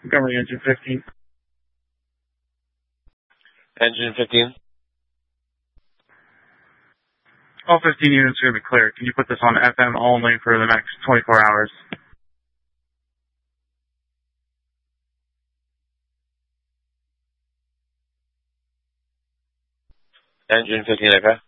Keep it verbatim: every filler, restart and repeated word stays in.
Montgomery, engine fifteen. Engine fifteen. All fifteen units are going to be clear. Can you put this on F M only for the next twenty-four hours? Engine fifteen, okay.